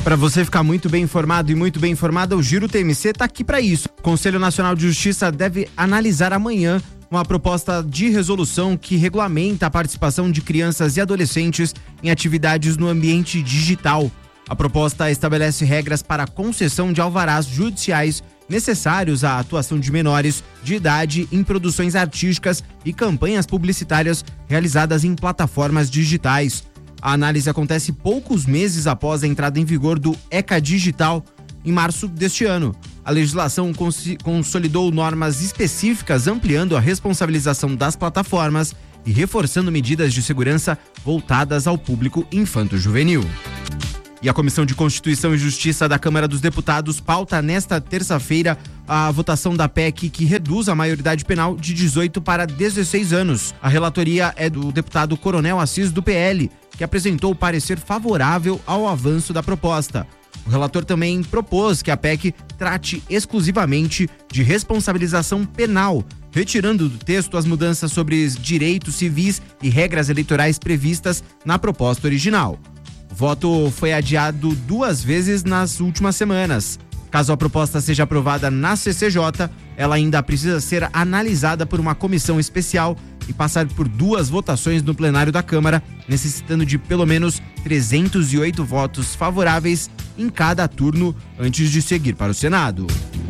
Para você ficar muito bem informado e muito bem informada, o Giro TMC está aqui para isso. O Conselho Nacional de Justiça deve analisar amanhã uma proposta de resolução que regulamenta a participação de crianças e adolescentes em atividades no ambiente digital. A proposta estabelece regras para a concessão de alvarás judiciais necessários à atuação de menores de idade em produções artísticas e campanhas publicitárias realizadas em plataformas digitais. A análise acontece poucos meses após a entrada em vigor do ECA Digital, em março deste ano. A legislação consolidou normas específicas, ampliando a responsabilização das plataformas e reforçando medidas de segurança voltadas ao público infanto-juvenil. E a Comissão de Constituição e Justiça da Câmara dos Deputados pauta nesta terça-feira a votação da PEC que reduz a maioridade penal de 18 para 16 anos. A relatoria é do deputado Coronel Assis, do PL, que apresentou o parecer favorável ao avanço da proposta. O relator também propôs que a PEC trate exclusivamente de responsabilização penal, retirando do texto as mudanças sobre direitos civis e regras eleitorais previstas na proposta original. O voto foi adiado 2 vezes nas últimas semanas. Caso a proposta seja aprovada na CCJ, ela ainda precisa ser analisada por uma comissão especial e passar por 2 votações no plenário da Câmara, necessitando de pelo menos 308 votos favoráveis em cada turno antes de seguir para o Senado.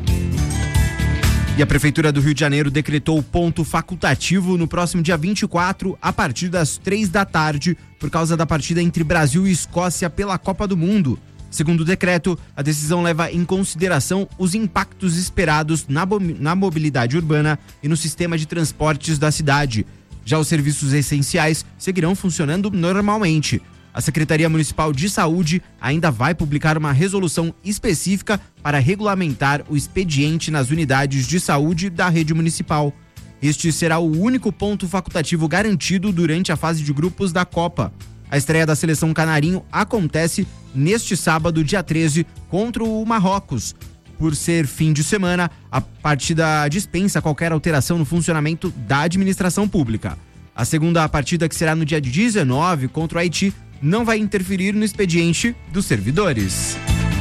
E a Prefeitura do Rio de Janeiro decretou ponto facultativo no próximo dia 24, a partir das 3 da tarde, por causa da partida entre Brasil e Escócia pela Copa do Mundo. Segundo o decreto, a decisão leva em consideração os impactos esperados na mobilidade urbana e no sistema de transportes da cidade. Já os serviços essenciais seguirão funcionando normalmente. A Secretaria Municipal de Saúde ainda vai publicar uma resolução específica para regulamentar o expediente nas unidades de saúde da rede municipal. Este será o único ponto facultativo garantido durante a fase de grupos da Copa. A estreia da seleção canarinho acontece neste sábado, dia 13, contra o Marrocos. Por ser fim de semana, a partida dispensa qualquer alteração no funcionamento da administração pública. A segunda partida, que será no dia 19, contra o Haiti, não vai interferir no expediente dos servidores.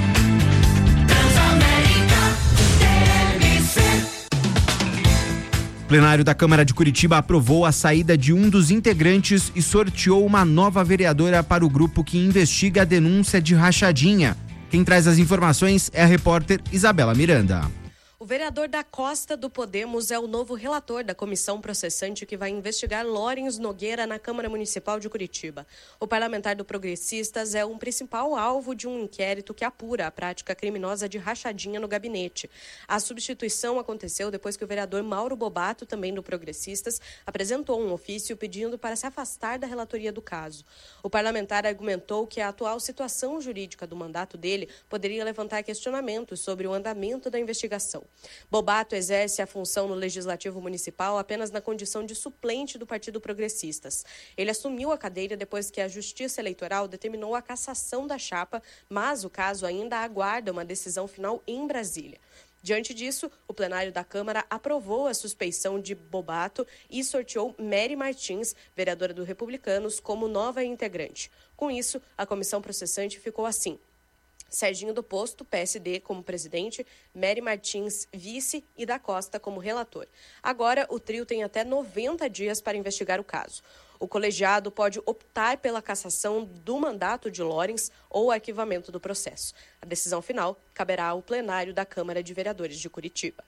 O plenário da Câmara de Curitiba aprovou a saída de um dos integrantes e sorteou uma nova vereadora para o grupo que investiga a denúncia de rachadinha. Quem traz as informações é a repórter Isabela Miranda. O vereador da Costa do Podemos é o novo relator da comissão processante que vai investigar Lawrence Nogueira na Câmara Municipal de Curitiba. O parlamentar do Progressistas é um principal alvo de um inquérito que apura a prática criminosa de rachadinha no gabinete. A substituição aconteceu depois que o vereador Mauro Bobato, também do Progressistas, apresentou um ofício pedindo para se afastar da relatoria do caso. O parlamentar argumentou que a atual situação jurídica do mandato dele poderia levantar questionamentos sobre o andamento da investigação. Bobato exerce a função no Legislativo Municipal apenas na condição de suplente do Partido Progressistas. Ele assumiu a cadeira depois que a Justiça Eleitoral determinou a cassação da chapa, mas o caso ainda aguarda uma decisão final em Brasília. Diante disso, o plenário da Câmara aprovou a suspeição de Bobato e sorteou Mary Martins, vereadora do Republicanos, como nova integrante. Com isso, a comissão processante ficou assim: Serginho do Posto, PSD, como presidente, Mary Martins, vice, e da Costa como relator. Agora, o trio tem até 90 dias para investigar o caso. O colegiado pode optar pela cassação do mandato de Lawrence ou arquivamento do processo. A decisão final caberá ao plenário da Câmara de Vereadores de Curitiba.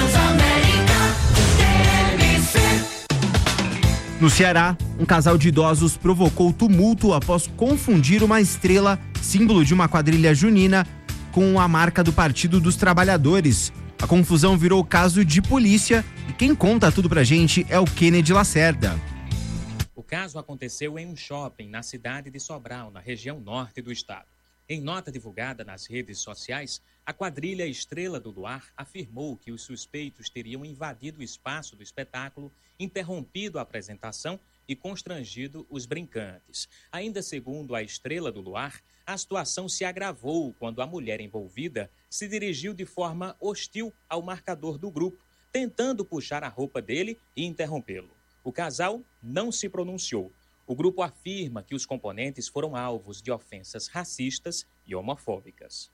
No Ceará, um casal de idosos provocou tumulto após confundir uma estrela, símbolo de uma quadrilha junina, com a marca do Partido dos Trabalhadores. A confusão virou caso de polícia e quem conta tudo pra gente é o Kennedy Lacerda. O caso aconteceu em um shopping na cidade de Sobral, na região norte do estado. Em nota divulgada nas redes sociais, a quadrilha Estrela do Luar afirmou que os suspeitos teriam invadido o espaço do espetáculo, interrompido a apresentação e constrangido os brincantes. Ainda segundo a Estrela do Luar, a situação se agravou quando a mulher envolvida se dirigiu de forma hostil ao marcador do grupo, tentando puxar a roupa dele e interrompê-lo. O casal não se pronunciou. O grupo afirma que os componentes foram alvos de ofensas racistas e homofóbicas.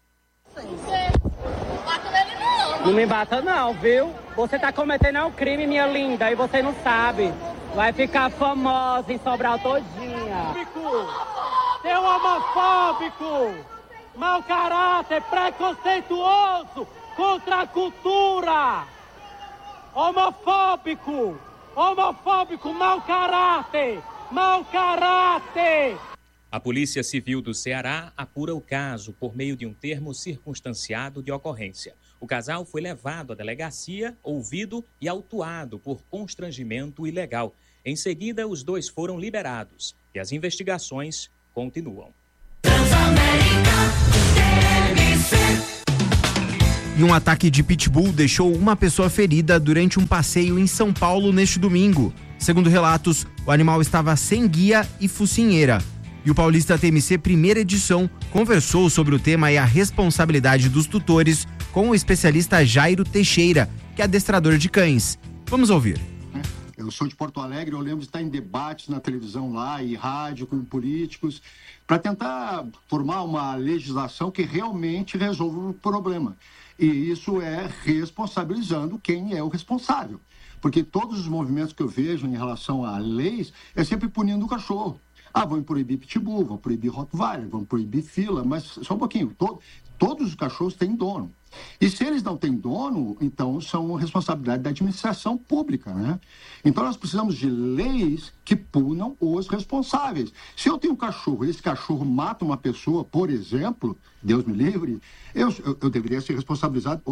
Não me bata não, viu? Você tá cometendo um crime, minha linda, e você não sabe. Vai ficar famosa em Sobral todinha. Seu homofóbico, mau caráter, preconceituoso contra a cultura. Homofóbico, mau caráter, mau caráter. A Polícia Civil do Ceará apura o caso por meio de um termo circunstanciado de ocorrência. O casal foi levado à delegacia, ouvido e autuado por constrangimento ilegal. Em seguida, os dois foram liberados e as investigações continuam. E um ataque de pitbull deixou uma pessoa ferida durante um passeio em São Paulo neste domingo. Segundo relatos, o animal estava sem guia e focinheira. E o Paulista TMC Primeira Edição conversou sobre o tema e a responsabilidade dos tutores com o especialista Jairo Teixeira, que é adestrador de cães. Vamos ouvir. Eu sou de Porto Alegre, eu lembro de estar em debates na televisão lá e rádio com políticos para tentar formar uma legislação que realmente resolva o problema. E isso é responsabilizando quem é o responsável. Porque todos os movimentos que eu vejo em relação a leis é sempre punindo o cachorro. Vão proibir pitbull, vão proibir rottweiler, vão proibir fila, mas só um pouquinho, todos os cachorros têm dono. E se eles não têm dono, então são responsabilidade da administração pública, né? Então nós precisamos de leis que punam os responsáveis. Se eu tenho um cachorro e esse cachorro mata uma pessoa, por exemplo, Deus me livre, eu deveria ser responsabilizado,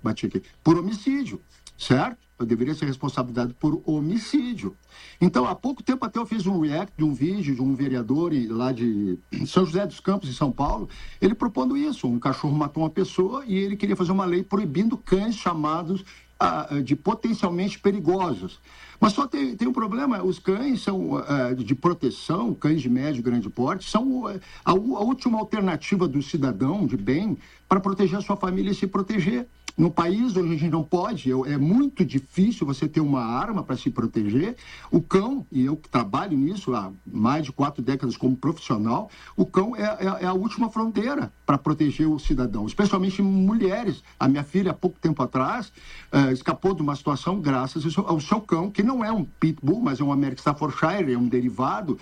por homicídio, certo? Eu deveria ser responsabilizado por homicídio. Então, há pouco tempo até eu fiz um react de um vídeo de um vereador lá de São José dos Campos, em São Paulo, ele propondo isso. Um cachorro matou uma pessoa e ele queria fazer uma lei proibindo cães chamados de potencialmente perigosos. Mas só tem um problema, os cães são de proteção, cães de médio e grande porte, são a última alternativa do cidadão de bem para proteger a sua família e se proteger. No país onde a gente não pode, é muito difícil você ter uma arma para se proteger. O cão, e eu que trabalho nisso há mais de 4 décadas como profissional, o cão é a última fronteira para proteger o cidadão, especialmente mulheres. A minha filha, há pouco tempo atrás, escapou de uma situação graças ao seu cão, que não é um pitbull, mas é um American Staffordshire, é um derivado,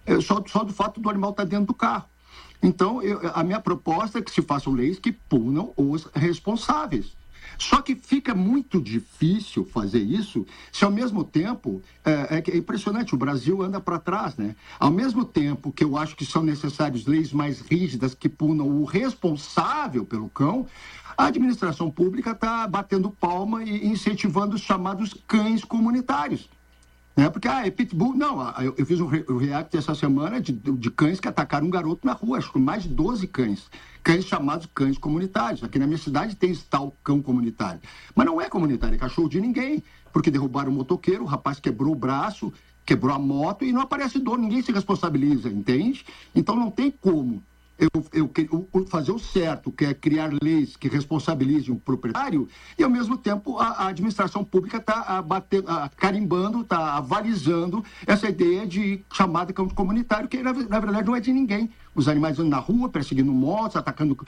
só do fato do animal estar dentro do carro. Então, a minha proposta é que se façam leis que punam os responsáveis. Só que fica muito difícil fazer isso se ao mesmo tempo, é impressionante, o Brasil anda para trás, né? Ao mesmo tempo que eu acho que são necessárias leis mais rígidas que punam o responsável pelo cão, a administração pública está batendo palma e incentivando os chamados cães comunitários. Porque, é pitbull. Não, eu fiz um react essa semana de cães que atacaram um garoto na rua, acho que mais de 12 cães chamados cães comunitários. Aqui na minha cidade tem esse tal cão comunitário. Mas não é comunitário, é cachorro de ninguém, porque derrubaram o motoqueiro, o rapaz quebrou o braço, quebrou a moto e não aparece dono, ninguém se responsabiliza, entende? Então não tem como eu fazer o certo, que é criar leis que responsabilizem o proprietário, e ao mesmo tempo a administração pública está carimbando, está avalizando essa ideia de chamada cão comunitário, que na verdade não é de ninguém. Os animais andam na rua, perseguindo motos, atacando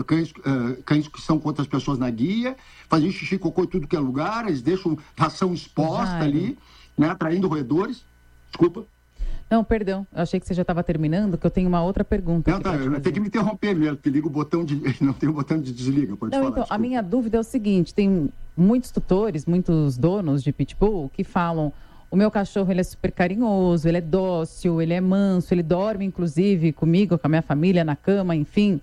cães que são contra as pessoas na guia, fazendo xixi, cocô em tudo que é lugar, eles deixam ração exposta ali, né, atraindo roedores. Desculpa. Não, perdão, eu achei que você já estava terminando, que eu tenho uma outra pergunta. Não, eu tenho que me interromper mesmo, que liga o botão não tem o botão de desliga, pode falar. Então, a minha dúvida é o seguinte, tem muitos tutores, muitos donos de pitbull que falam, o meu cachorro ele é super carinhoso, ele é dócil, ele é manso, ele dorme inclusive comigo, com a minha família na cama, enfim.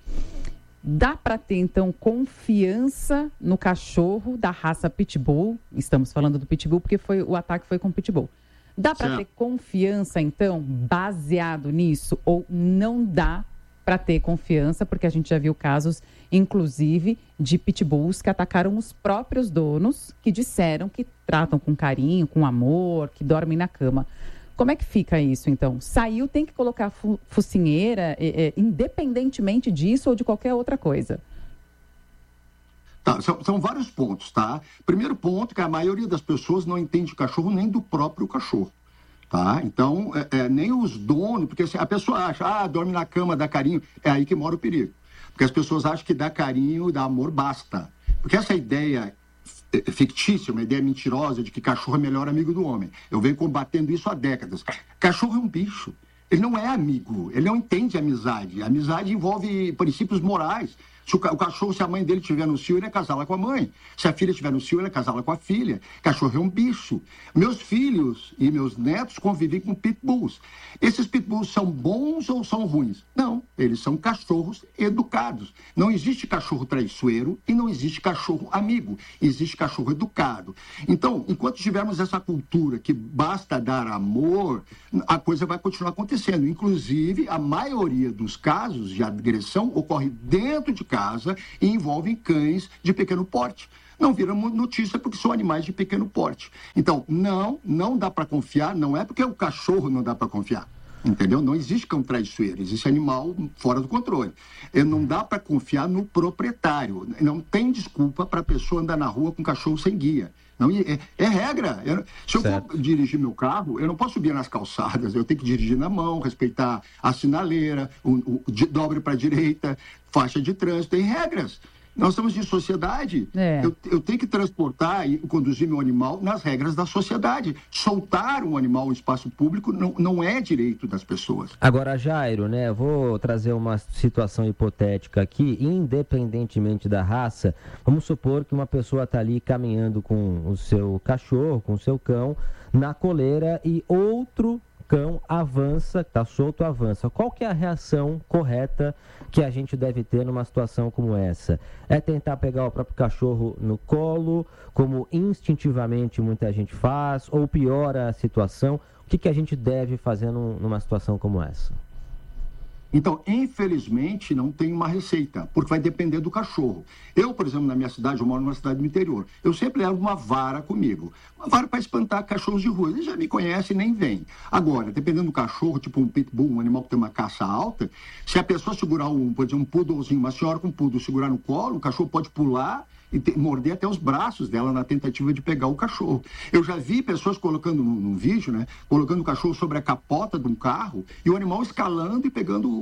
Dá para ter, então, confiança no cachorro da raça pitbull, estamos falando do pitbull porque o ataque foi com pitbull. Dá para ter confiança, então, baseado nisso? Ou não dá para ter confiança? Porque a gente já viu casos, inclusive, de pitbulls que atacaram os próprios donos, que disseram que tratam com carinho, com amor, que dormem na cama. Como é que fica isso, então? Saiu, tem que colocar focinheira, independentemente disso ou de qualquer outra coisa? Tá, são vários pontos, tá? Primeiro ponto, que a maioria das pessoas não entende cachorro nem do próprio cachorro. tá? Então, nem os donos, porque assim, a pessoa acha, dorme na cama, dá carinho, é aí que mora o perigo. Porque as pessoas acham que dar carinho, dar amor, basta. Porque essa ideia fictícia, uma ideia mentirosa de que cachorro é melhor amigo do homem. Eu venho combatendo isso há décadas. Cachorro é um bicho. Ele não é amigo, ele não entende amizade. A amizade envolve princípios morais. Se o cachorro, se a mãe dele estiver no cio, ele é casá-la com a mãe. Se a filha estiver no cio, ele é casá-la com a filha. Cachorro é um bicho. Meus filhos e meus netos convivem com pitbulls. Esses pitbulls são bons ou são ruins? Não, eles são cachorros educados. Não existe cachorro traiçoeiro e não existe cachorro amigo. Existe cachorro educado. Então, enquanto tivermos essa cultura que basta dar amor, a coisa vai continuar acontecendo. Inclusive, a maioria dos casos de agressão ocorre dentro de casa e envolvem cães de pequeno porte. Não viram notícia porque são animais de pequeno porte. Então, não dá para confiar, não é porque o cachorro não dá para confiar. Entendeu? Não existe cão traiçoeiro, existe animal fora do controle. Não dá para confiar no proprietário. Não tem desculpa para a pessoa andar na rua com cachorro sem guia. Não, é regra. Se eu for dirigir meu carro, eu não posso subir nas calçadas, eu tenho que dirigir na mão, respeitar a sinaleira, dobre para a direita, faixa de trânsito, tem regras. Nós estamos em sociedade. Eu tenho que transportar e conduzir meu animal nas regras da sociedade. Soltar um animal em espaço público não é direito das pessoas. Agora, Jairo, né? Eu vou trazer uma situação hipotética aqui, independentemente da raça. Vamos supor que uma pessoa está ali caminhando com o seu cachorro, com o seu cão, na coleira e outro cão avança, está solto, avança. Qual que é a reação correta que a gente deve ter numa situação como essa? É tentar pegar o próprio cachorro no colo, como instintivamente muita gente faz, ou piora a situação? O que a gente deve fazer numa situação como essa? Então, infelizmente, não tem uma receita, porque vai depender do cachorro. Eu, por exemplo, na minha cidade, eu moro numa cidade do interior, eu sempre levo uma vara comigo. Uma vara para espantar cachorros de rua. Eles já me conhecem e nem vêm. Agora, dependendo do cachorro, tipo um pitbull, um animal que tem uma caça alta, se a pessoa segurar por exemplo, um poodlezinho, uma senhora com um poodle, segurar no colo, o cachorro pode pular e morder até os braços dela na tentativa de pegar o cachorro. Eu já vi pessoas colocando num vídeo, né, colocando o cachorro sobre a capota de um carro e o animal escalando e pegando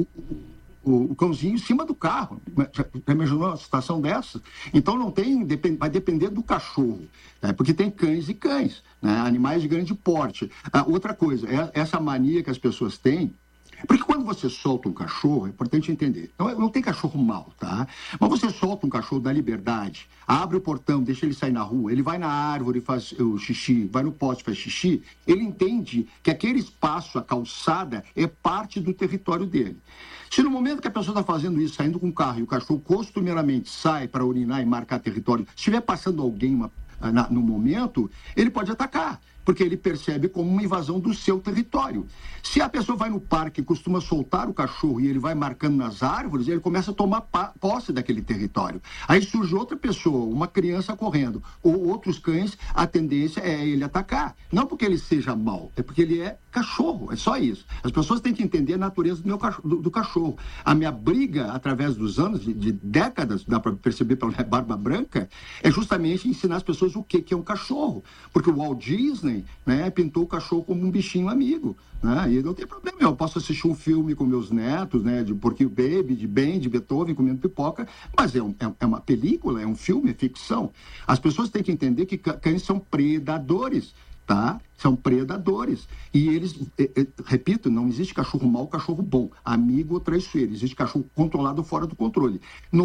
o cãozinho em cima do carro. Já imaginou uma situação dessa? Então vai depender do cachorro, né, porque tem cães e cães, né, animais de grande porte. Outra coisa, essa mania que as pessoas têm, porque quando você solta um cachorro, é importante entender, não tem cachorro mau, tá? Mas você solta um cachorro da liberdade, abre o portão, deixa ele sair na rua, ele vai na árvore, faz o xixi, vai no poste, faz xixi, ele entende que aquele espaço, a calçada, é parte do território dele. Se no momento que a pessoa está fazendo isso, saindo com o carro, e o cachorro costumeiramente sai para urinar e marcar território, se estiver passando alguém no momento, ele pode atacar, porque ele percebe como uma invasão do seu território. Se a pessoa vai no parque e costuma soltar o cachorro e ele vai marcando nas árvores, ele começa a tomar posse daquele território. Aí surge outra pessoa, uma criança correndo, ou outros cães, a tendência é ele atacar. Não porque ele seja mau, é porque ele é cachorro, é só isso. As pessoas têm que entender a natureza do cachorro. A minha briga, através dos anos, de décadas, dá para perceber pela barba branca, é justamente ensinar as pessoas o que é um cachorro. Porque o Walt Disney, né, pintou o cachorro como um bichinho amigo, né, e não tem problema, eu posso assistir um filme com meus netos, né, de Porquinho Baby, de Ben, de Beethoven, comendo pipoca, mas é uma película, é um filme, é ficção. As pessoas têm que entender que cães são predadores, tá? São predadores. E eles, repito, não existe cachorro mau, cachorro bom, amigo ou traiçoeiro. Existe cachorro controlado ou fora do controle.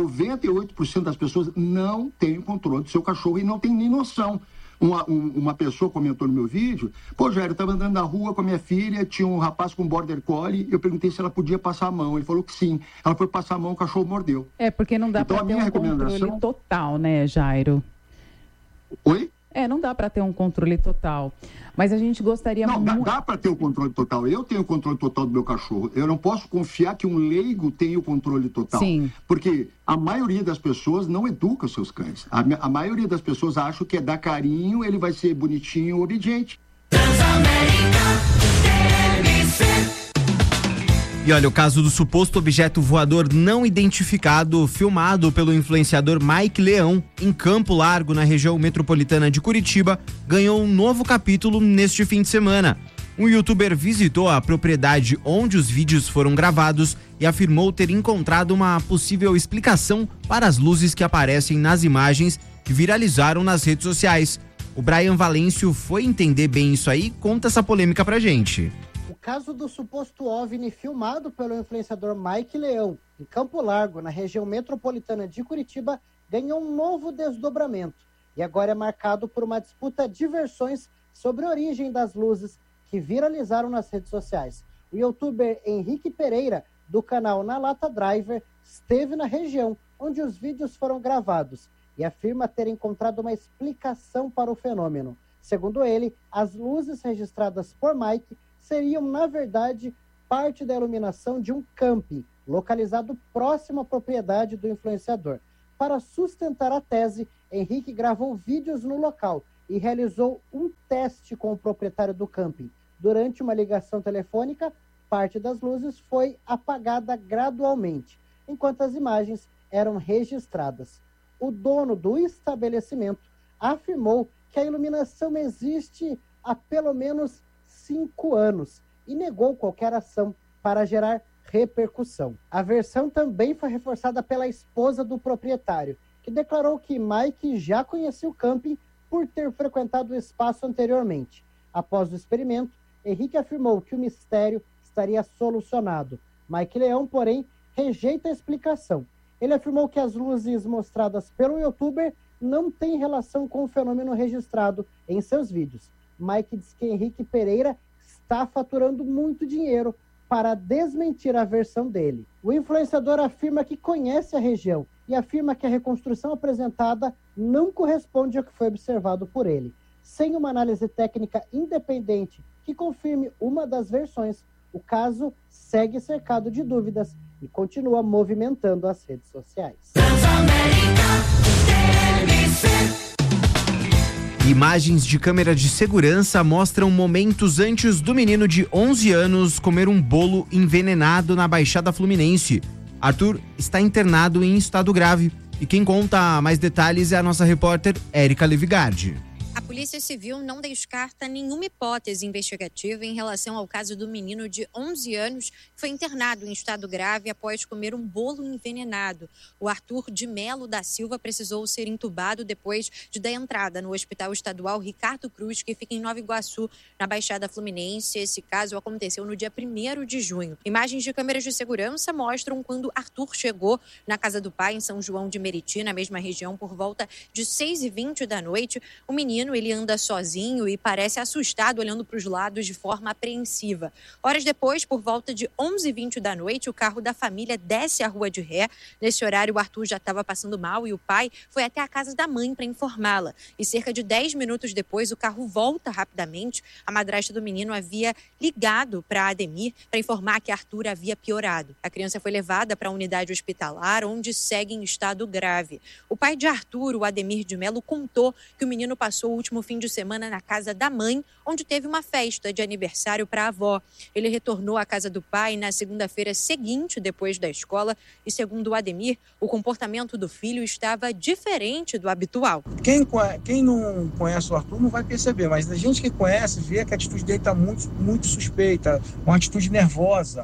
98% das pessoas não têm o controle do seu cachorro e não tem nem noção. Uma pessoa comentou no meu vídeo, Jair, eu estava andando na rua com a minha filha, tinha um rapaz com border collie, eu perguntei se ela podia passar a mão, ele falou que sim. Ela foi passar a mão, o cachorro mordeu. Porque não dá para ter um controle total, né, Jairo? Oi? Não dá para ter um controle total. Mas a gente gostaria muito... Não, dá para ter o controle total. Eu tenho o controle total do meu cachorro. Eu não posso confiar que um leigo tenha o controle total. Sim. Porque a maioria das pessoas não educa os seus cães. A maioria das pessoas acha que é dar carinho, ele vai ser bonitinho, obediente. E olha, o caso do suposto objeto voador não identificado, filmado pelo influenciador Mike Leão, em Campo Largo, na região metropolitana de Curitiba, ganhou um novo capítulo neste fim de semana. Um youtuber visitou a propriedade onde os vídeos foram gravados e afirmou ter encontrado uma possível explicação para as luzes que aparecem nas imagens que viralizaram nas redes sociais. O Brian Valêncio foi entender bem isso aí e conta essa polêmica pra gente. O caso do suposto OVNI filmado pelo influenciador Mike Leão, em Campo Largo, na região metropolitana de Curitiba, ganhou um novo desdobramento e agora é marcado por uma disputa de versões sobre a origem das luzes que viralizaram nas redes sociais. O youtuber Henrique Pereira, do canal Na Lata Driver, esteve na região onde os vídeos foram gravados e afirma ter encontrado uma explicação para o fenômeno. Segundo ele, as luzes registradas por Mike seriam, na verdade, parte da iluminação de um camping, localizado próximo à propriedade do influenciador. Para sustentar a tese, Henrique gravou vídeos no local e realizou um teste com o proprietário do camping. Durante uma ligação telefônica, parte das luzes foi apagada gradualmente, enquanto as imagens eram registradas. O dono do estabelecimento afirmou que a iluminação existe há pelo menos 5 anos e negou qualquer ação para gerar repercussão. A versão também foi reforçada pela esposa do proprietário, que declarou que Mike já conhecia o camping por ter frequentado o espaço anteriormente. Após o experimento, Henrique afirmou que o mistério estaria solucionado. Mike Leão, porém, rejeita a explicação. Ele afirmou que as luzes mostradas pelo youtuber não têm relação com o fenômeno registrado em seus vídeos. Mike diz que Henrique Pereira está faturando muito dinheiro para desmentir a versão dele. O influenciador afirma que conhece a região e afirma que a reconstrução apresentada não corresponde ao que foi observado por ele. Sem uma análise técnica independente que confirme uma das versões, o caso segue cercado de dúvidas e continua movimentando as redes sociais. Imagens de câmera de segurança mostram momentos antes do menino de 11 anos comer um bolo envenenado na Baixada Fluminense. Arthur está internado em estado grave e quem conta mais detalhes é a nossa repórter Érica Levigardi. A Polícia Civil não descarta nenhuma hipótese investigativa em relação ao caso do menino de 11 anos que foi internado em estado grave após comer um bolo envenenado. O Arthur de Melo da Silva precisou ser entubado depois de dar entrada no Hospital Estadual Ricardo Cruz, que fica em Nova Iguaçu, na Baixada Fluminense. Esse caso aconteceu no dia 1º de junho. Imagens de câmeras de segurança mostram quando Arthur chegou na casa do pai, em São João de Meriti, na mesma região, por volta de 6h20 da noite. O menino, ele anda sozinho e parece assustado, olhando para os lados de forma apreensiva. Horas depois, por volta de 11h20 da noite, o carro da família desce a rua de ré. Nesse horário, o Arthur já estava passando mal e o pai foi até a casa da mãe para informá-la. E cerca de 10 minutos depois, o carro volta rapidamente. A madrasta do menino havia ligado para Ademir para informar que Arthur havia piorado. A criança foi levada para a unidade hospitalar, onde segue em estado grave. O pai de Arthur, o Ademir de Melo, contou que o menino passou o último fim de semana na casa da mãe, onde teve uma festa de aniversário para a avó. Ele retornou à casa do pai na segunda-feira seguinte, depois da escola, e segundo o Ademir, o comportamento do filho estava diferente do habitual. Quem não conhece o Arthur não vai perceber, mas a gente que conhece vê que a atitude dele está muito suspeita, uma atitude nervosa.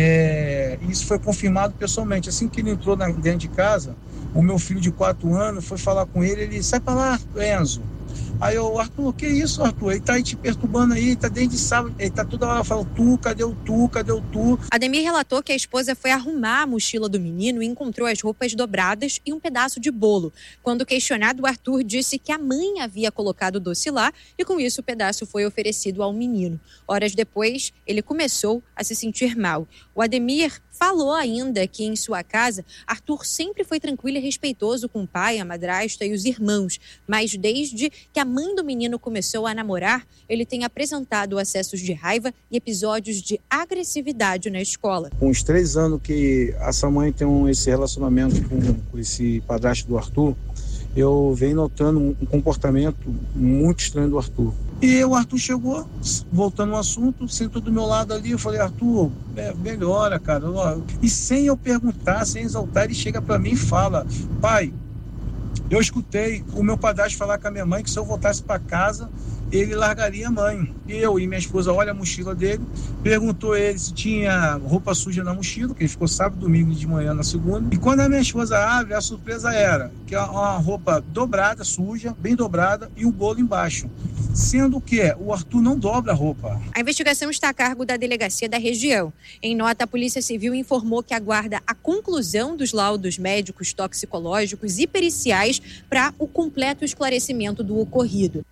Isso foi confirmado pessoalmente. Assim que ele entrou dentro de casa, o meu filho de 4 anos foi falar com ele, sai para lá, Enzo. Aí eu, Arthur, que isso, Arthur? Ele tá aí te perturbando aí, tá desde sábado, ele tá toda hora falando, cadê o tu? Ademir relatou que a esposa foi arrumar a mochila do menino e encontrou as roupas dobradas e um pedaço de bolo. Quando questionado, o Arthur disse que a mãe havia colocado o doce lá e com isso o pedaço foi oferecido ao menino. Horas depois, ele começou a se sentir mal. O Ademir falou ainda que em sua casa, Arthur sempre foi tranquilo e respeitoso com o pai, a madrasta e os irmãos, mas desde que a mãe do menino começou a namorar, ele tem apresentado acessos de raiva e episódios de agressividade na escola. Com uns 3 anos que essa mãe tem esse relacionamento com esse padrasto do Arthur, eu venho notando um comportamento muito estranho do Arthur. E o Arthur chegou, voltando ao assunto, sentou do meu lado ali, eu falei, Arthur, melhora, cara. E sem eu perguntar, sem exaltar, ele chega para mim e fala, pai, eu escutei o meu padrasto falar com a minha mãe que se eu voltasse para casa, ele largaria a mãe. Eu e minha esposa olha a mochila dele, perguntou a ele se tinha roupa suja na mochila, que ele ficou sábado, domingo de manhã na segunda. E quando a minha esposa abre, a surpresa era que é uma roupa dobrada, suja, bem dobrada, e um bolo embaixo. Sendo que o Arthur não dobra a roupa. A investigação está a cargo da delegacia da região. Em nota, a Polícia Civil informou que aguarda a conclusão dos laudos médicos, toxicológicos e periciais para o completo esclarecimento do ocorrido.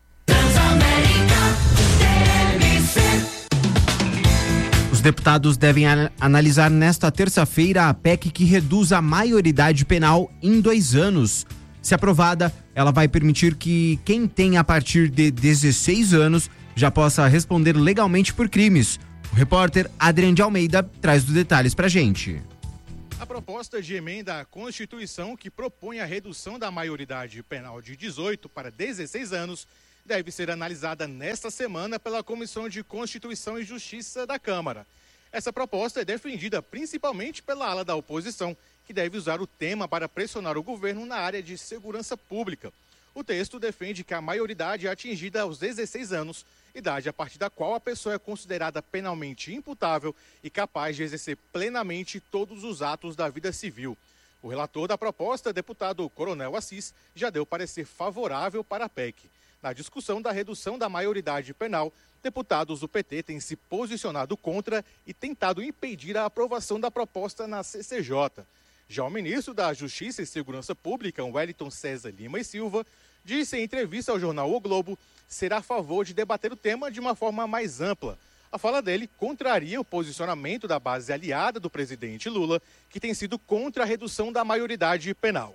Os deputados devem analisar nesta terça-feira a PEC que reduz a maioridade penal em 2 anos. Se aprovada, ela vai permitir que quem tem a partir de 16 anos já possa responder legalmente por crimes. O repórter Adriano de Almeida traz os detalhes pra gente. A proposta de emenda à Constituição que propõe a redução da maioridade penal de 18 para 16 anos deve ser analisada nesta semana pela Comissão de Constituição e Justiça da Câmara. Essa proposta é defendida principalmente pela ala da oposição, que deve usar o tema para pressionar o governo na área de segurança pública. O texto defende que a maioridade é atingida aos 16 anos, idade a partir da qual a pessoa é considerada penalmente imputável e capaz de exercer plenamente todos os atos da vida civil. O relator da proposta, deputado Coronel Assis, já deu parecer favorável para a PEC. Na discussão da redução da maioridade penal, deputados do PT têm se posicionado contra e tentado impedir a aprovação da proposta na CCJ. Já o ministro da Justiça e Segurança Pública, Wellington César Lima e Silva, disse em entrevista ao jornal O Globo ser a favor de debater o tema de uma forma mais ampla. A fala dele contraria o posicionamento da base aliada do presidente Lula, que tem sido contra a redução da maioridade penal.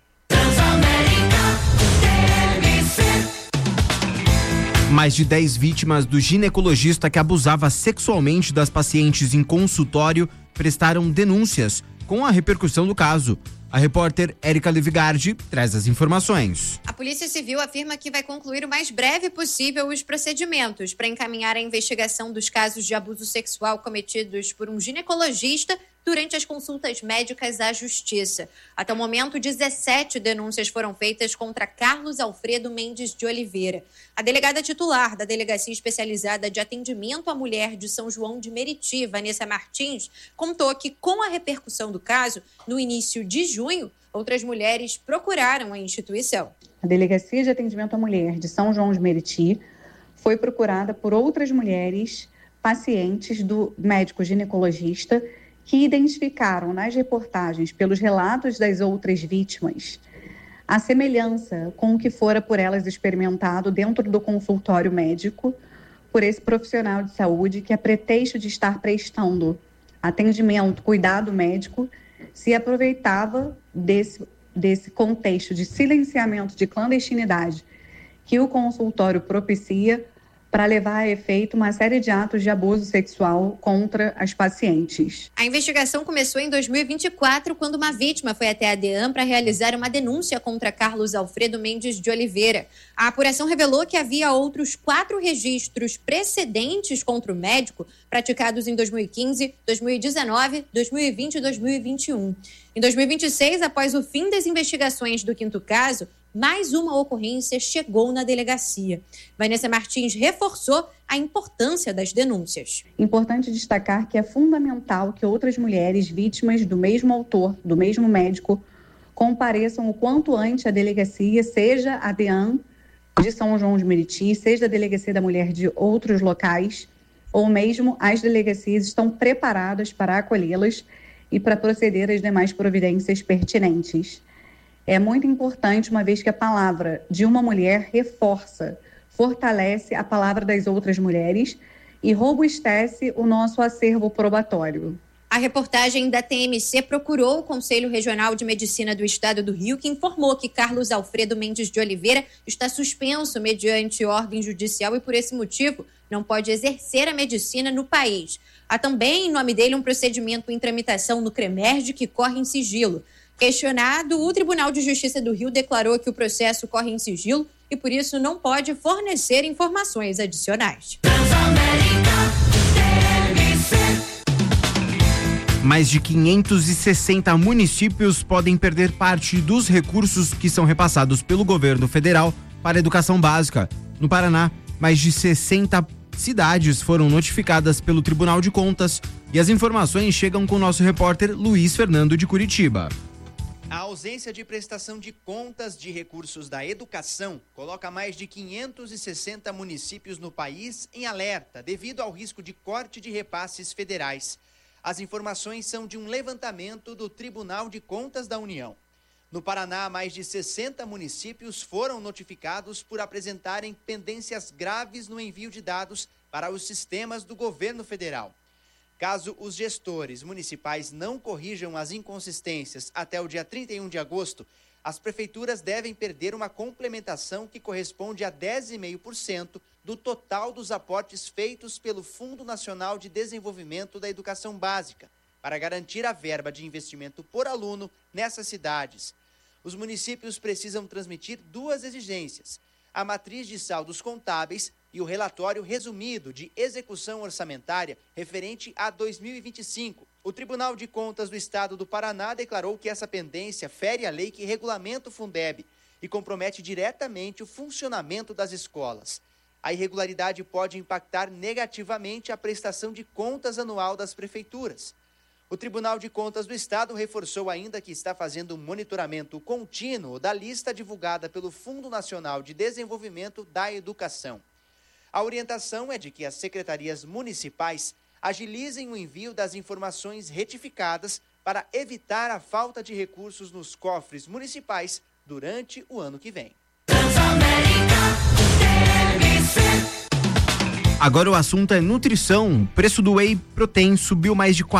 Mais de 10 vítimas do ginecologista que abusava sexualmente das pacientes em consultório prestaram denúncias com a repercussão do caso. A repórter Érica Levigardi traz as informações. A Polícia Civil afirma que vai concluir o mais breve possível os procedimentos para encaminhar a investigação dos casos de abuso sexual cometidos por um ginecologista durante as consultas médicas à Justiça. Até o momento, 17 denúncias foram feitas contra Carlos Alfredo Mendes de Oliveira. A delegada titular da Delegacia Especializada de Atendimento à Mulher de São João de Meriti, Vanessa Martins, contou que, com a repercussão do caso, no início de junho, outras mulheres procuraram a instituição. A Delegacia de Atendimento à Mulher de São João de Meriti foi procurada por outras mulheres pacientes do médico ginecologista que identificaram nas reportagens, pelos relatos das outras vítimas, a semelhança com o que fora por elas experimentado dentro do consultório médico por esse profissional de saúde que, a pretexto de estar prestando atendimento, cuidado médico, se aproveitava desse contexto de silenciamento, de clandestinidade que o consultório propicia para levar a efeito uma série de atos de abuso sexual contra as pacientes. A investigação começou em 2024, quando uma vítima foi até a DEAN para realizar uma denúncia contra Carlos Alfredo Mendes de Oliveira. A apuração revelou que havia outros 4 registros precedentes contra o médico, praticados em 2015, 2019, 2020 e 2021. Em 2026, após o fim das investigações do 5º caso, mais uma ocorrência chegou na delegacia. Vanessa Martins reforçou a importância das denúncias. Importante destacar que é fundamental que outras mulheres vítimas do mesmo autor, do mesmo médico, compareçam o quanto antes à delegacia, seja a DEAN de São João de Meriti, seja a Delegacia da Mulher de outros locais, ou mesmo as delegacias estão preparadas para acolhê-las e para proceder às demais providências pertinentes. É muito importante, uma vez que a palavra de uma mulher reforça, fortalece a palavra das outras mulheres e robustece o nosso acervo probatório. A reportagem da TMC procurou o Conselho Regional de Medicina do Estado do Rio, que informou que Carlos Alfredo Mendes de Oliveira está suspenso mediante ordem judicial e, por esse motivo, não pode exercer a medicina no país. Há também, em nome dele, um procedimento em tramitação no CREMERG que corre em sigilo. Questionado, o Tribunal de Justiça do Rio declarou que o processo corre em sigilo e, por isso, não pode fornecer informações adicionais. Mais de 560 municípios podem perder parte dos recursos que são repassados pelo governo federal para a educação básica. No Paraná, mais de 60 cidades foram notificadas pelo Tribunal de Contas e as informações chegam com o nosso repórter Luiz Fernando de Curitiba. A ausência de prestação de contas de recursos da educação coloca mais de 560 municípios no país em alerta devido ao risco de corte de repasses federais. As informações são de um levantamento do Tribunal de Contas da União. No Paraná, mais de 60 municípios foram notificados por apresentarem pendências graves no envio de dados para os sistemas do governo federal. Caso os gestores municipais não corrijam as inconsistências até o dia 31 de agosto, as prefeituras devem perder uma complementação que corresponde a 10,5% do total dos aportes feitos pelo Fundo Nacional de Desenvolvimento da Educação Básica, para garantir a verba de investimento por aluno nessas cidades. Os municípios precisam transmitir duas exigências: a matriz de saldos contábeis e o relatório resumido de execução orçamentária referente a 2025. O Tribunal de Contas do Estado do Paraná declarou que essa pendência fere a lei que regulamenta o Fundeb e compromete diretamente o funcionamento das escolas. A irregularidade pode impactar negativamente a prestação de contas anual das prefeituras. O Tribunal de Contas do Estado reforçou ainda que está fazendo um monitoramento contínuo da lista divulgada pelo Fundo Nacional de Desenvolvimento da Educação. A orientação é de que as secretarias municipais agilizem o envio das informações retificadas para evitar a falta de recursos nos cofres municipais durante o ano que vem. Agora o assunto é nutrição. O preço do Whey Protein subiu mais de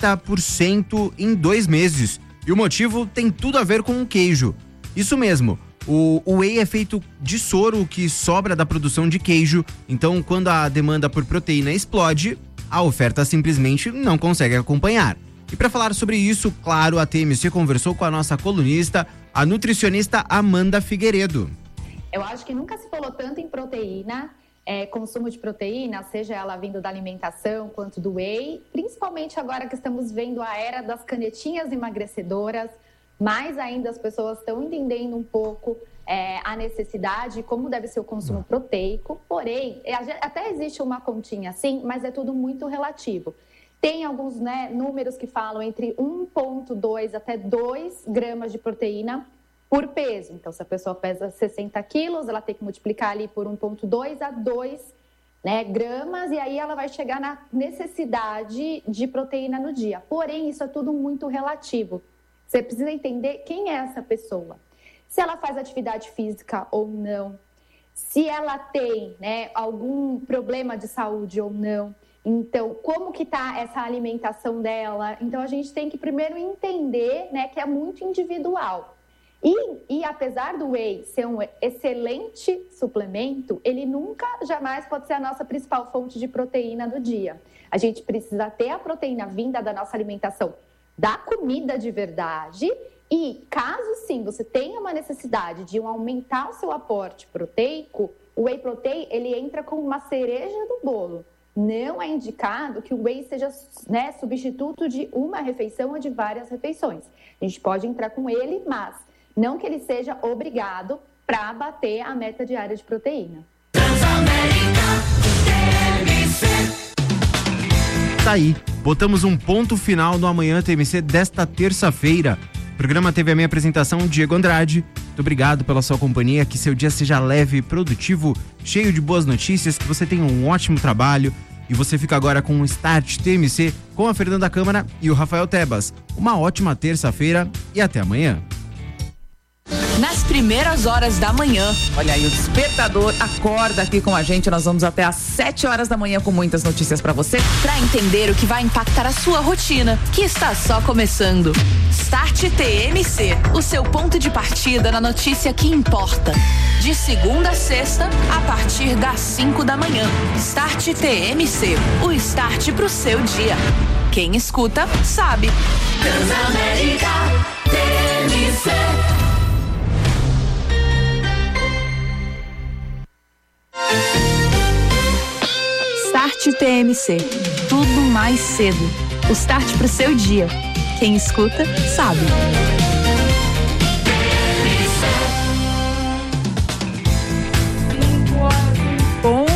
40% em 2 meses. E o motivo tem tudo a ver com o queijo. Isso mesmo. O whey é feito de soro que sobra da produção de queijo, então quando a demanda por proteína explode, a oferta simplesmente não consegue acompanhar. E para falar sobre isso, claro, a TMC conversou com a nossa colunista, a nutricionista Amanda Figueiredo. Eu acho que nunca se falou tanto em proteína, consumo de proteína, seja ela vindo da alimentação quanto do whey, principalmente agora que estamos vendo a era das canetinhas emagrecedoras. Mais ainda as pessoas estão entendendo um pouco a necessidade e como deve ser o consumo proteico. Porém, até existe uma continha assim, mas é tudo muito relativo. Tem alguns números que falam entre 1,2 até 2 gramas de proteína por peso. Então, se a pessoa pesa 60 quilos, ela tem que multiplicar ali por 1,2 a 2 gramas, e aí ela vai chegar na necessidade de proteína no dia. Porém, isso é tudo muito relativo. Você precisa entender quem é essa pessoa. Se ela faz atividade física ou não. Se ela tem algum problema de saúde ou não. Então, como que está essa alimentação dela? Então, a gente tem que primeiro entender que é muito individual. E apesar do whey ser um excelente suplemento, ele nunca, jamais pode ser a nossa principal fonte de proteína do dia. A gente precisa ter a proteína vinda da nossa alimentação, da comida de verdade, e caso sim você tenha uma necessidade de aumentar o seu aporte proteico, o whey protein ele entra como uma cereja do bolo. Não é indicado que o whey seja substituto de uma refeição ou de várias refeições. A gente pode entrar com ele, mas não que ele seja obrigado para bater a meta diária de proteína. Tá aí, botamos um ponto final no Amanhã TMC desta terça-feira. O programa teve a minha apresentação, Diego Andrade. Muito obrigado pela sua companhia, que seu dia seja leve, produtivo, cheio de boas notícias, que você tenha um ótimo trabalho. E você fica agora com o Start TMC com a Fernanda Câmara e o Rafael Tebas. Uma ótima terça-feira e até amanhã. Nas primeiras horas da manhã. Olha aí, o despertador acorda aqui com a gente. Nós vamos até às 7 horas da manhã com muitas notícias pra você, pra entender o que vai impactar a sua rotina, que está só começando. Start TMC, o seu ponto de partida na notícia que importa. De segunda a sexta, a partir das 5 da manhã. Start TMC, o start pro seu dia. Quem escuta, sabe. Transamérica TMC. Start TMC. Tudo mais cedo. O start pro seu dia. Quem escuta, sabe. Bom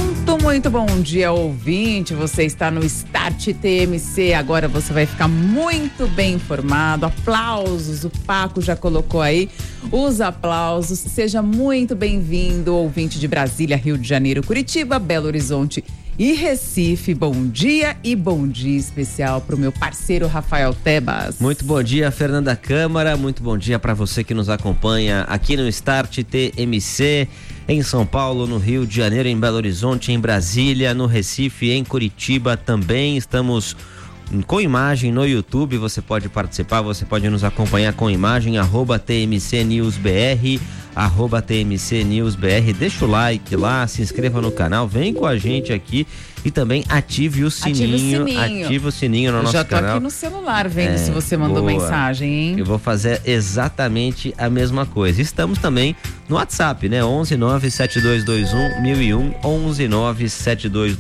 Muito bom dia, ouvinte. Você está no Start TMC. Agora você vai ficar muito bem informado. Aplausos, o Paco já colocou aí os aplausos. Seja muito bem-vindo, ouvinte de Brasília, Rio de Janeiro, Curitiba, Belo Horizonte e Recife. Bom dia e bom dia especial para o meu parceiro Rafael Tebas. Muito bom dia, Fernanda Câmara. Muito bom dia para você que nos acompanha aqui no Start TMC, em São Paulo, no Rio de Janeiro, em Belo Horizonte, em Brasília, no Recife, em Curitiba também. Estamos com imagem no YouTube, você pode participar, você pode nos acompanhar com imagem, @TMCNewsBR, @TMCNewsBR. Deixa o like lá, se inscreva no canal, vem com a gente aqui e também ative o sininho. Ative o sininho no nosso canal. Já tô aqui no celular vendo se você mandou mensagem, hein? Eu vou fazer exatamente a mesma coisa. Estamos também no WhatsApp, né? 11 97221 1001, 11 97221